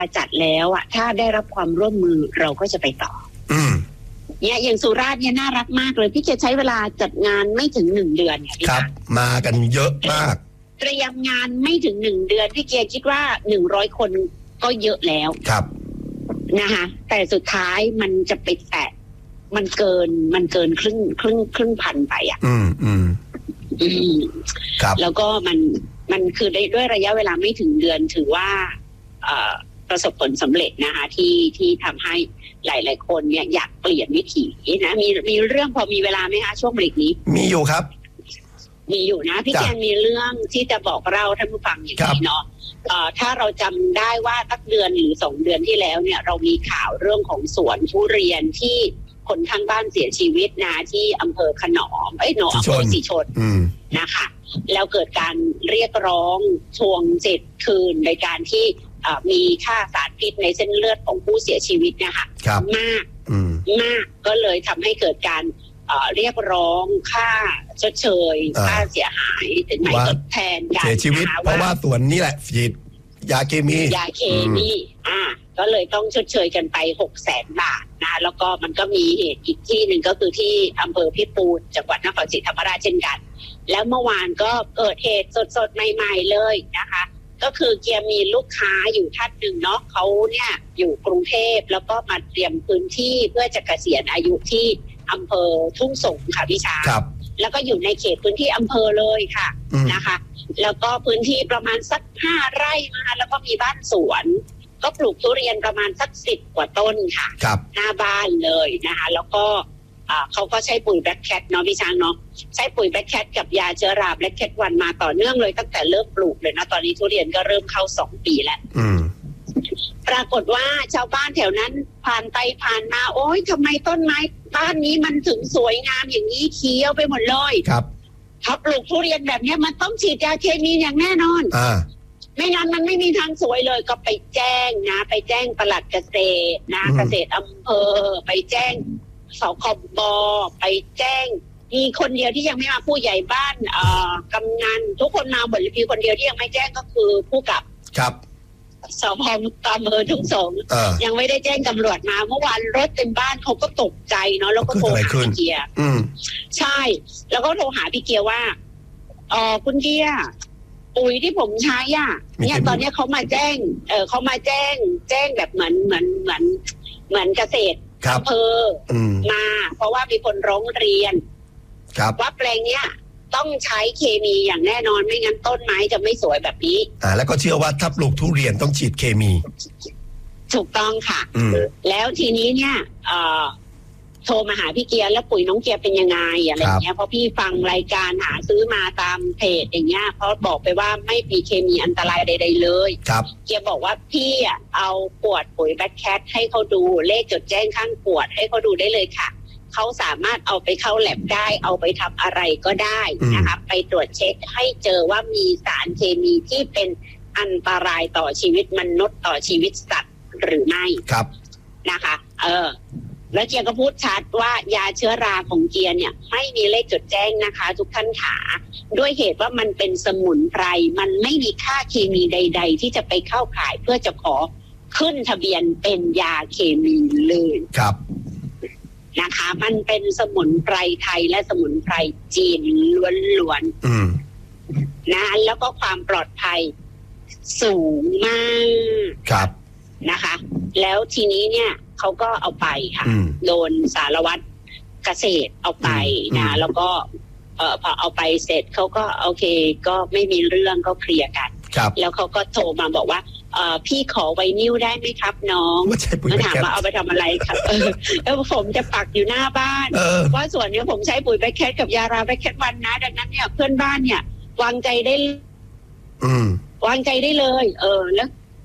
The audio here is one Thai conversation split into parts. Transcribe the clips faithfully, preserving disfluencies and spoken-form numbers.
จัดแล้วอ่ะถ้าได้รับความร่วมมือเราก็จะไปต่ออืมเนี่ยอย่างสุราษฎร์เนี่ยน่ารักมากเลยพี่เจใช้เวลาจัดงานไม่ถึงหนึ่งเดือนเนี่ยครับมากันเยอะมากเตรียมงานไม่ถึงหนึ่งเดือนพี่เจคิดว่าหนึ่งร้อยคนก็เยอะแล้วครับนะคะแต่สุดท้ายมันจะไปแตะมันเกินมันเกินครึ่งครึ่งครึ่งพันไปอ่ะอืมอืมอืมครับแล้วก็มันมันคือได้ด้วยระยะเวลาไม่ถึงเดือนถือว่าเอ่อประสบผลสำเร็จนะคะที่ที่ทำให้หลายๆคนเนี่ยอยากเปลี่ยนวิถีนะมีมีเรื่องพอมีเวลาไหมคะช่วงเบรกนี้มีอยู่ครับมีอยู่นะพี่แกนมีเรื่องที่จะบอกเราท่านผู้ฟังอย่างนี้เนาะเอ่อถ้าเราจำได้ว่าสักเดือนหรือสองเดือนที่แล้วเนี่ยเรามีข่าวเรื่องของสวนทุเรียนที่คนข้างบ้านเสียชีวิตนะที่อำเภอขนอมเอ้ยหนองอำเภอสีชนนะคะแล้วเกิดการเรียกร้องทวงเจ็ดคืนในการที่มีค่าสารพิษในเส้นเลือดของผู้เสียชีวิตนะคะมากมากก็เลยทำให้เกิดการเรียกร้องค่าชดเชยค่าเสียหายถึงไหนทดแทนการเสียชีวิตเพราะว่าสวนนี่แหละฉีดยาเคมียาเคมีอ่าก็เลยต้องชดเชยกันไปหกแสนบาทนะแล้วก็มันก็มีเหตุอีกที่หนึ่งก็คือที่อำเภอพิปูนจังหวัดนครศรีธรรมราชเช่นกันแล้วเมื่อวานก็เกิดเหตุสดๆใหม่ๆเลยนะคะก็คือเกียร์มีลูกค้าอยู่ท่านหนึ่งเนาะเขาเนี่ยอยู่กรุงเทพแล้วก็มาเตรียมพื้นที่เพื่อจะเกษียณอายุที่อำเภอทุ่งสงค่ะพี่ช้างแล้วก็อยู่ในเขตพื้นที่อำเภอเลยค่ะนะคะแล้วก็พื้นที่ประมาณสักห้าไร่นะคะแล้วก็มีบ้านสวนก็ปลูกทุเรียนประมาณสักสิบกว่าต้นค่ะหน้าบ้านเลยนะคะแล้วก็เขาก็ใช้ปุ๋ยแบล็คแคทเนาะพี่ช้างเนาะใช้ปุ๋ยแบล็คแคทกับยาเชื้อราแบล็คแคทวันมาต่อเนื่องเลยตั้งแต่เริ่มปลูกเลยนะตอนนี้ทุเรียนก็เริ่มเข้าสองปีแล้วปรากฏว่าชาวบ้านแถวนั้นผ่านไปผ่านมาโอ๊ยทำไมต้นไม้บ้านนี้มันถึงสวยงามอย่างนี้เขียวไปหมดเลยครับถ้าปลูกทุเรียนแบบนี้มันต้องฉีดยาเคมีอย่างแน่นอนอ่าไม่งั้นมันไม่มีทางสวยเลยก็ไปแจ้งนะไปแจ้งปลัดเกษตรนะเกษตรอำเภอไปแจ้งสคบไปแจ้งมีคนเดียวที่ยังไม่มาผู้ใหญ่บ้านเอ่อกำนันทุกคนมาหมดเลยมีคนเดียวที่ยังไม่แจ้งก็คือผู้กับครับสพอำเภอทุ่งสงยังไม่ได้แจ้งตำรวจมาเมื่อวานรถเต็มบ้านเขาก็ตกใจเนาะแล้วก็โทรหาพี่เกียร์ใช่แล้วก็โทรหาพี่เกียร์ว่าเออคุณเกียร์ปุ๋ยที่ผมใช้อ่ะเนี่ยตอนนี้เขามาแจ้งเออเขามาแจ้งแจ้งแบบเหมือนเหมือนเหมือนเหมือนเกษตรอำเภอมาเพราะว่ามีคนร้องเรียนว่าแปลงเนี้ยต้องใช้เคมีอย่างแน่นอนไม่งั้นต้นไม้จะไม่สวยแบบนี้อ่าแล้วก็เชื่อว่าถ้าปลูกทุเรียนต้องฉีดเคมีถูกต้องค่ะแล้วทีนี้เนี่ยเอ่อโทรมาหาพี่เกียร์แล้วปุ๋ยน้องเกียร์เป็นยังไงอะไรอย่างเงี้ยเพราะพี่ฟังรายการหาซื้อมาตามเพจอย่างเงี้ยเพราะบอกไปว่าไม่มีเคมีอันตรายใดๆเลยเกียร์บอกว่าพี่อ่ะเอาขวดปุ๋ยแบล็คแคทให้เขาดูเลขจดแจ้งข้างขวดให้เขาดูได้เลยค่ะเขาสามารถเอาไปเข้าแลบได้เอาไปทำอะไรก็ได้นะคะไปตรวจเช็คให้เจอว่ามีสารเคมีที่เป็นอันตรายต่อชีวิตมนุษย์ต่อชีวิตสัตว์หรือไม่ครับนะคะเออแล้วเกียร์ก็พูดชัดว่ายาเชื้อราของเกียร์เนี่ยไม่มีเลขจดแจ้งนะคะทุกท่านขาด้วยเหตุว่ามันเป็นสมุนไพรมันไม่มีค่าเคมีใดๆที่จะไปเข้าข่ายเพื่อจะขอขึ้นทะเบียนเป็นยาเคมีเลยครับนะคะมันเป็นสมุนไพรไทยและสมุนไพรจีนล้วนๆนะแล้วก็ความปลอดภัยสูงมากครับนะคะแล้วทีนี้เนี่ยเขาก็เอาไปค่ะโดนสารวัตรเกษตรเอาไปนะแล้วก็เอ่อพอเอาไปเสร็จเขาก็โอเคก็ไม่มีเรื่องก็เคลียร์กันแล้วเขาก็โทรมาบอกว่าเอ่อพี่ขอไวนิลได้ไหมครับน้องมาถามว่าเอาไปทำอะไรครับเออแล้วผมจะปักอยู่หน้าบ้านว่าส่วนนี้ผมใช้ปุ๋ยแบล็คแคทกับยาราแบล็คแคทวันนะดังนั้นเนี่ยเพื่อนบ้านเนี่ยวางใจได้วางใจได้เลยเออแล้ว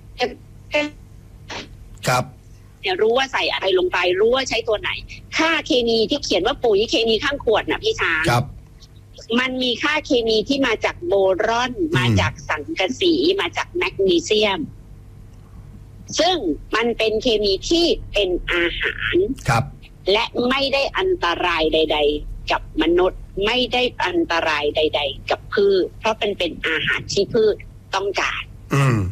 ครับเนี่ยรู้ว่าใส่อะไรลงไปรู้ว่าใช้ตัวไหนค่าเคมีที่เขียนว่าปุ๋ยเคมีข้างขวดน่ะพี่ช้างมันมีค่าเคมีที่มาจากโบรอนมาจากสังกะสีมาจากแมกนีเซียมซึ่งมันเป็นเคมีที่เป็นอาหารครับและไม่ได้อันตรายใดๆกับมนุษย์ไม่ได้อันตรายใดๆกับพืชเพราะเป็นเป็นอาหารที่พืชต้องการ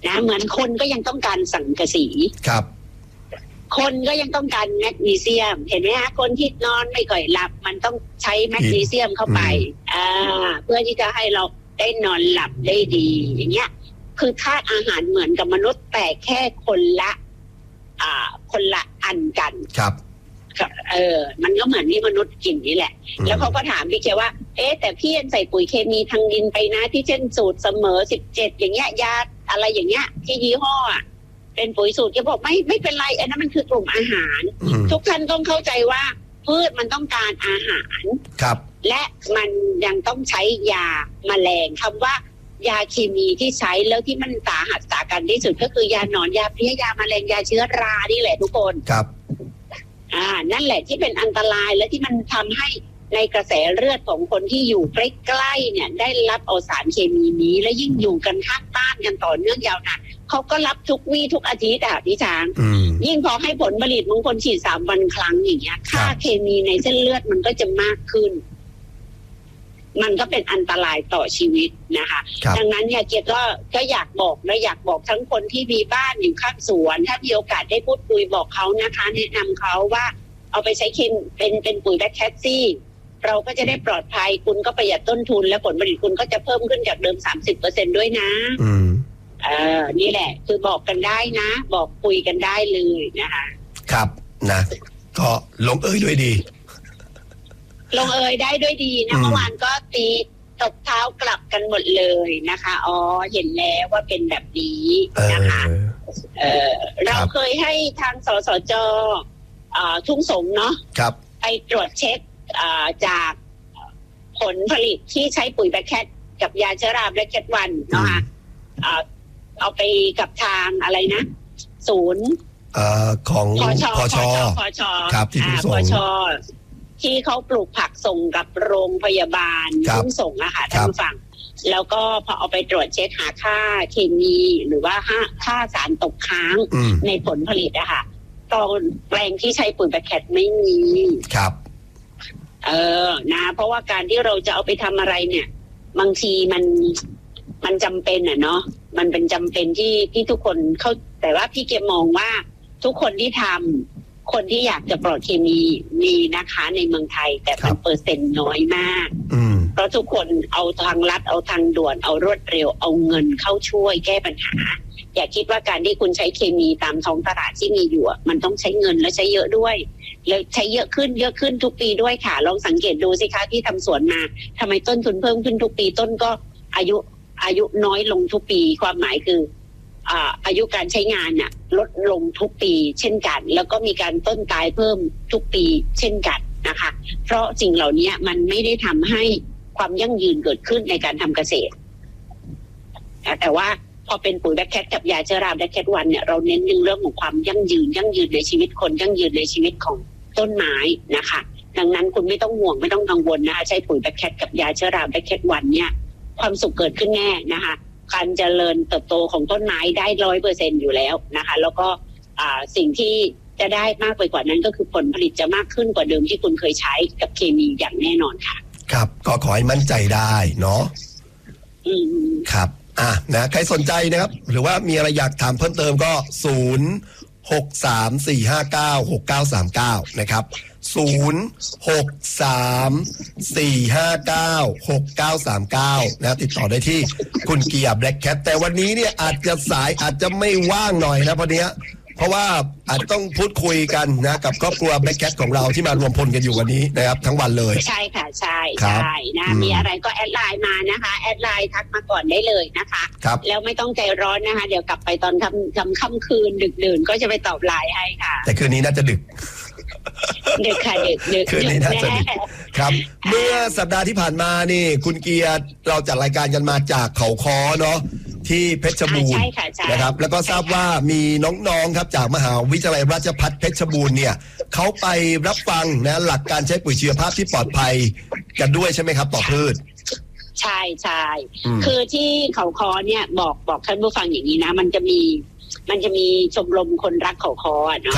นะเหมือนคนก็ยังต้องการสังกะสีครับคนก็ยังต้องการแมกนีเซียมเห็นไหมฮะคนที่นอนไม่ค่อยหลับมันต้องใช้แมกนีเซียมเข้าไปอ่าเพื่อที่จะให้เราได้นอนหลับได้ดีอย่างเงี้ยคือธาตุอาหารเหมือนกับมนุษย์แต่แค่คนละอ่าคนละอันกันครับเออมันก็เหมือนที่มนุษย์กินนี่แหละแล้วเขาก็ถามพี่เคว่าเอ๊ะแต่พี่ยังใส่ปุ๋ยเคมีทางดินไปนะที่เช่นสูตรเสมอสิบเจ็ดอย่างเงี้ยยาอะไรอย่างเงี้ยที่ยี่ห้อเป็นปุ๋ยสูตรแกบอกไม่ไม่เป็นไรอันนั้นมันคือกลุ่มอาหารทุกท่านต้องเข้าใจว่าพืชมันต้องการอาหารครับและมันยังต้องใช้ยาแมลงคำว่ายาเคมีที่ใช้แล้วที่มันสาหัสสากันที่สุดก็คือยาหนอนยาเพลี้ยยาแมลงยาเชื้อรานี่แหละทุกคนครับอ่านั่นแหละที่เป็นอันตรายและที่มันทำให้ในกระแสเลือดของคนที่อยู่ใกล้ๆเนี่ยได้รับเอาสารเคมีนี้และยิ่งอยู่กันข้างบ้านกันต่อเนื่องยาวนานเขาก็รับทุกวี่ทุกอาทิตย์อ่ะพี่ช้างยิ่งพอให้ผลผลิตบางคนฉีดสามวันครั้งอย่างเงี้ยค่าเคมีในเส้นเลือดมันก็จะมากขึ้นมันก็เป็นอันตรายต่อชีวิตนะคะดังนั้นเนี่ยเกียรติก็ก็อยากบอกและอยากบอกทั้งคนที่มีบ้านอยู่ข้างสวนถ้ามีโอกาสได้พูดคุยบอกเขานะคะแนะนำเขาว่าเอาไปใช้เคมเป็นเป็นปุ๋ยแบคแคทซี่เราก็จะได้ปลอดภัยคุณก็ประหยัดต้นทุนและผลผลิตคุณก็จะเพิ่มขึ้นจากเดิม สามสิบเปอร์เซ็นต์ ด้วยนะอืมเออนี่แหละคือบอกกันได้นะบอกคุยกันได้เลยนะคะครับนะก็ลงเอยด้วยดีลงเอยได้ด้วยดีนะเมื่อวานก็ตีตบเท้ากลับกันหมดเลยนะคะอ๋อเห็นแล้วว่าเป็นแบบนี้นะคะเออเราเคยให้ทางสสจทุ่งสงเนาะไปตรวจเช็คจากผลผลิตที่ใช้ปุ๋ยแบคแคทกับยาเชื้อราแบคแคทวันเนาะค่ะเอาไปกับทางอะไรนะศูนย์ของพชพชพชครับที่ทุ่งสงที่เขาปลูกผักส่งกับโรงพยาบาลทุ่งสงอะค่ะท่านผู้ฟังแล้วก็พอเอาไปตรวจเช็คหาค่าเคมีหรือว่าค่าสารตกค้างในผลผลิตอะค่ะตอนแปลงที่ใช้ปุ๋ยแบคแคทไม่มีครับเออนะเพราะว่าการที่เราจะเอาไปทำอะไรเนี่ยบางทีมันมันจำเป็นอะเนาะมันเป็นจำเป็นที่ที่ทุกคนเข้าแต่ว่าพี่เกมมองว่าทุกคนที่ทำคนที่อยากจะปลอดเคมีมีนะคะในเมืองไทยแต่มันเปอร์เซ็นต์น้อยมากเพราะทุกคนเอาทางลัดเอาทางด่วนเอารวดเร็วเอาเงินเข้าช่วยแก้ปัญหาอย่าคิดว่าการที่คุณใช้เคมีตามท้องตลาดที่มีอยู่มันต้องใช้เงินและใช้เยอะด้วยแล้วใช้เยอะขึ้นเยอะขึ้นทุกปีด้วยค่ะลองสังเกตดูสิคะที่ทำสวนมาทำไมต้นทุนเพิ่มขึ้นทุกปีต้นก็อายุอายุน้อยลงทุกปีความหมายคืออ่าอายุการใช้งานน่ะลดลงทุกปีเช่นกันแล้วก็มีการต้นตายเพิ่มทุกปีเช่นกันนะคะเพราะสิ่งเหล่านี้มันไม่ได้ทำให้ความยั่งยืนเกิดขึ้นในการทำเกษตรแต่ว่าพอเป็นปุ๋ยแบคแคทกับยาเชื้อราแบคแคทวันเนี่ยเราเน้นเรื่องของความยั่งยืนยั่งยืนในชีวิตคนยั่งยืนในชีวิตของต้นไม้นะคะดังนั้นคุณไม่ต้องห่วงไม่ต้องกังวลนะคะใช้ปุ๋ยแบคแคทกับยาเชื้อราแบคแคทวันเนี่ยความสุขเกิดขึ้นแน่นะคะการเจริญเติบโตของต้นไม้ได้ร้อยเปอร์เซ็นต์อยู่แล้วนะคะแล้วก็สิ่งที่จะได้มากไปกว่านั้นก็คือผลผลิตจะมากขึ้นกว่าเดิมที่คุณเคยใช้กับเคมีอย่างแน่นอนค่ะครับก็ขอให้มั่นใจได้เนาะอืมครับอ่ะนะใครสนใจนะครับหรือว่ามีอะไรอยากถามเพิ่มเติมก็ศูนย์ หก สาม สี่ ห้า เก้า หก เก้า สาม เก้านะครับศูนย์ หก สาม สี่ ห้า เก้า หก เก้า สาม เก้านะติดต่อได้ที่คุณเกียร์แบล็คแคทแต่วันนี้เนี่ยอาจจะสายอาจจะไม่ว่างหน่อยนะพอดีเพราะว่าอาจจะต้องพูดคุยกันนะกับครอบครัวแบล็คแคทของเราที่มารวมพลกันอยู่วันนี้นะครับทั้งวันเลยใช่ค่ะใช่ใช่นะมีอะไรก็แอดไลน์มานะคะแอดไลน์ทักมาก่อนได้เลยนะคะแล้วไม่ต้องใจร้อนนะคะเดี๋ยวกลับไปตอนทำทำค่ำคืนดึกดื่นก็จะไปตอบไลน์ให้ค่ะแต่คืนนี้น่าจะดึกดึกค่ะดึกดึกคืนนี้น่าจะดึกครับเมื่อสัปดาห์ที่ผ่านมานี่คุณเกียร์เราจัดรายการกันมาจากเขาค้อเนาะที่เพชรบูรณ์นะครับแล้วก็ทราบว่ามีน้องๆครับจากมหาวิทยาลัยราชภัฏเพชรบูรณ์เนี่ยเขาไปรับฟังนะหลักการใช้ปุ๋ยชีวภาพที่ปลอดภัยกันด้วยใช่ไหมครับต่อพืชใช่ใช่คือที่เขาค้อเนี่ยบอกบอกท่านผู้ฟังอย่างนี้นะมันจะมีมันจะมีชมรมคนรักเขาค้อเนาะ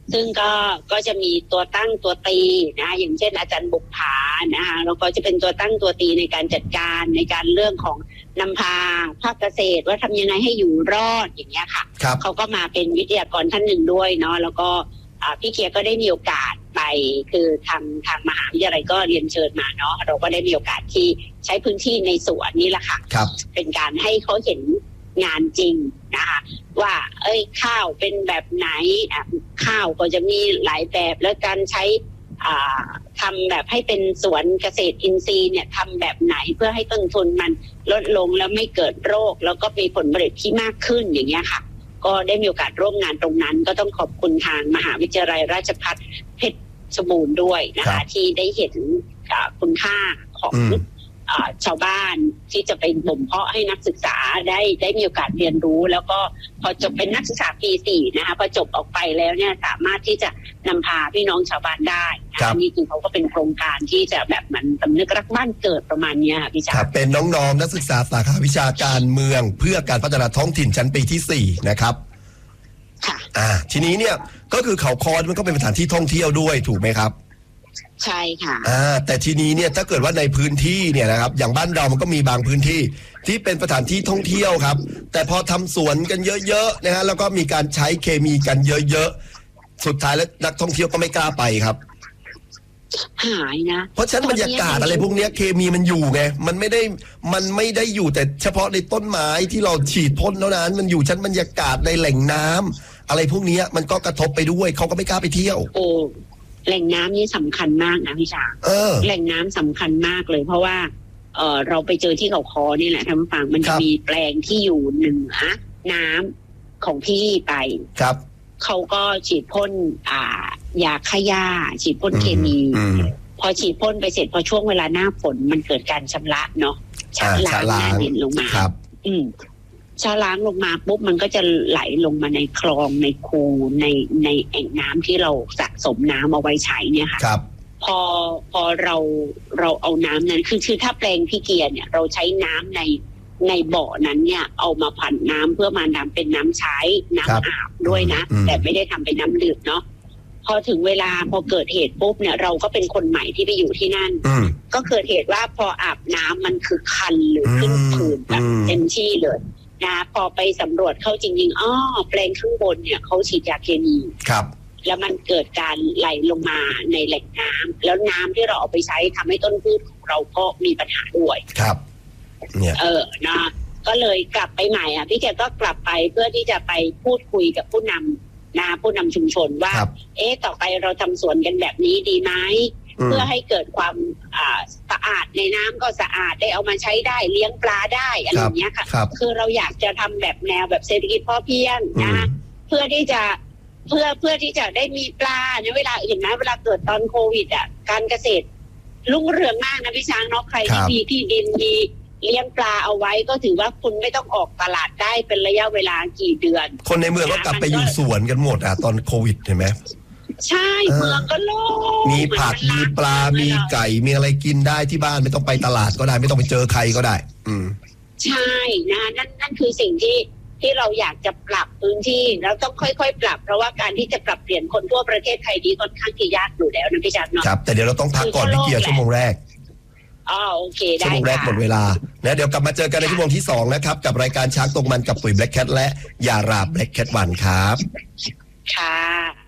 ซึ่งก็ก็จะมีตัวตั้งตัวตีนะอย่างเช่นอาจารย์บุกผานะคะแล้วก็จะเป็นตัวตั้งตัวตีในการจัดการในการเรื่องของนำพาภาคเกษตรว่าทำยังไงให้อยู่รอดอย่างเงี้ยค่ะเขาก็มาเป็นวิทยากรท่านหนึ่งด้วยเนาะแล้วก็พี่เกียร์ก็ได้มีโอกาสไปคือทางทางมหาวิทยาลัยก็เรียนเชิญมาเนาะเราก็ได้มีโอกาสที่ใช้พื้นที่ในสวนนี่แหละค่ะเป็นการให้เขาเห็นงานจริงนะคะว่าเอ้ยข้าวเป็นแบบไหนข้าวก็จะมีหลายแบบแล้วการใช้ทำแบบให้เป็นสวนเกษตรอินทรีย์เนี่ยทำแบบไหนเพื่อให้ต้นทุนมันลดลงแล้วไม่เกิดโรคแล้วก็มีผลผลิตที่มากขึ้นอย่างเงี้ยค่ะก็ได้มีโอกาสร่วมงานตรงนั้นก็ต้องขอบคุณทางมหาวิทยาลัยราชภัฏเพชรบูรณ์ด้วยนะคะที่ได้เห็นคุณค่าของชาวบ้านที่จะไปบ่มเพาะให้นักศึกษาได้ได้มีโอกาสเรียนรู้แล้วก็พอจบเป็นนักศึกษาปีสี่นะคะพอจบออกไปแล้วเนี่ยสามารถที่จะนำพาพี่น้องชาวบ้านได้อันนี้คือเขาก็เป็นโครงการที่จะแบบเหมือนสำนึกรักบ้านเกิดประมาณนี้ค่ะพี่จ๋าเป็นน้องๆนักศึกษาสาขาวิชาการเมืองเพื่อการพัฒนาท้องถิ่นชั้นปีที่สี่นะครับค่ะอ่าทีนี้เนี่ยก็คือเขาคอมันก็เป็นสถานที่ท่องเที่ยวด้วยถูกไหมครับใช่ค่ะอ่าแต่ทีนี้เนี่ยถ้าเกิดว่าในพื้นที่เนี่ยนะครับอย่างบ้านเรามันก็มีบางพื้นที่ที่เป็นสถานที่ท่องเที่ยวครับแต่พอทำสวนกันเยอะๆนะฮะแล้วก็มีการใช้เคมีกันเยอะๆสุดท้ายแล้วนักท่องเที่ยวก็ไม่กล้าไปครับหายนะเพราะฉะนั้นบรรยากาศอะไรพวกนี้เคมีมันอยู่ไงมันไม่ได้มันไม่ได้อยู่แต่เฉพาะในต้นไม้ที่เราฉีดพ่นเท่านั้นมันอยู่ชั้นบรรยากาศในแหล่งน้ำอะไรพวกนี้มันก็กระทบไปด้วยเขาก็ไม่กล้าไปเที่ยวโอ้แหล่งน้ำนี่สำคัญมากนะพี่ชาแหล่งน้ำสำคัญมากเลยเพราะว่าเออเราไปเจอที่เขาคอนี่แหละท่านผู้ฟังมันจะมีแปลงที่อยู่เหนือน้ำของพี่ไปครับเขาก็ฉีดพ่นอ่ายาฆ่าหญ้าฉีดพ่นเคมีพอฉีดพ่นไปเสร็จพอช่วงเวลาหน้าฝนมันเกิดการชำระเนาะชะล้างหน้าดินลงมาอืมชะล้างลงมาปุ๊บมันก็จะไหลลงมาในคลองในคูในในแอ่งน้ำที่เราสะสมน้ำเอาไว้ใช้เนี่ยค่ะครับพอพอเราเราเอาน้ำนั้นคือคือถ้าแปลงพี่เกียร์เนี่ยเราใช้น้ำในในบ่อนั้นเนี่ยเอามาผันน้ำเพื่อมาทำเป็นน้ำใช้น้ำอาบด้วยนะแต่ไม่ได้ทำเป็นน้ำดื่มเนาะพอถึงเวลาพอเกิดเหตุปุ๊บเนี่ยเราก็เป็นคนใหม่ที่ไปอยู่ที่นั่นก็เกิดเหตุว่าพออาบน้ำมันคือคันหรือขึ้นผื่นแบบเต็มที่เลยนะพอไปสำรวจเข้าจริงๆอ้อแปลงข้างบนเนี่ยเขาฉีดยาเคมีครับแล้วมันเกิดการไหลลงมาในแหล่งน้ำแล้วน้ำที่เราเอาไปใช้ทำให้ต้นพืชของเราก็มีปัญหาด้วยครับเนี่ยเออนะก็เลยกลับไปใหม่อ่ะพี่แกก็กลับไปเพื่อที่จะไปพูดคุยกับผู้นำนะผู้นำชุมชนว่าเอ๊ะต่อไปเราทำสวนกันแบบนี้ดีไหมเพื่อให้เกิดความอ่าสะอาดในน้ำก็สะอาดได้เอามาใช้ได้เลี้ยงปลาได้อะไรอย่างเงี้ยค่ะคือเราอยากจะทำแบบแนวแบบเศรษฐกิจพอเพียงนะเพื่อที่จะเพื่อเพื่อที่จะได้มีปลาในเวลาเห็นไหมเวลาเกิดตอนโควิดอ่ะการเกษตรรุ่งเรืองมากนะพี่ช้างเนาะใครที่มีที่ดินมีเลี้ยงปลาเอาไว้ก็ถือว่าคุณไม่ต้องออกตลาดได้เป็นระยะเวลากี่เดือนคนในเมืองก็กลับไปอยู่สวนกันหมดอ่ะตอนโควิดเห็นไหมใช่เมืองก็โล่งมีผักมีปลามีไก่มีอะไรกินได้ที่บ้านไม่ต้องไปตลาดก็ได้ไม่ต้องไปเจอใครก็ได้อืมใช่นะนั่นนั่นคือสิ่งที่ที่เราอยากจะปรับพื้นที่แล้วต้องค่อยๆปรับเพราะว่าการที่จะปรับเปลี่ยนคนทั่วประเทศไทยนี้ค่อนข้างที่ยากอยู่แล้วนะพี่จักรเนาะครับแต่เดี๋ยวเราต้องพักก่อนพี่เกียร์ชั่วโมงแรกอ๋อโอเคได้ชั่วโมงแรกหมดเวลานะเดี๋ยวกลับมาเจอกันในชั่วโมงที่สองนะครับกับรายการช้างตรงมันกับตุ๋ยแบล็คแคทและยาราแบล็คแคทวันครับค่ะ